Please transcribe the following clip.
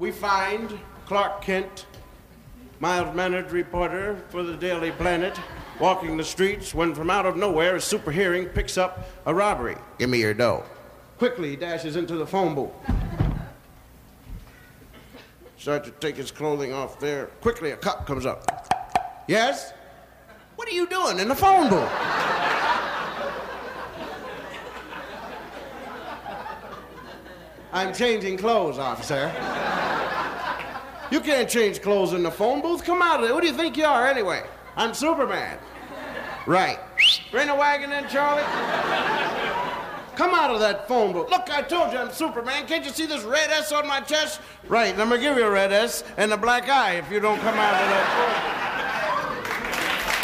We find Clark Kent, mild-mannered reporter for the Daily Planet, walking the streets when from out of nowhere a super hearing picks up a robbery. Give me your dough. Quickly he dashes into the phone booth. Starts to take his clothing off there. Quickly a cop comes up. Yes? What are you doing in the phone booth? I'm changing clothes, officer. You can't change clothes in the phone booth. Come out of there. Who do you think you are, anyway? I'm Superman. Right. Bring a wagon in, Charlie. Come out of that phone booth. Look, I told you I'm Superman. Can't you see this red S on my chest? Right, and I'm going to give you a red S and a black eye if you don't come out of that phone booth.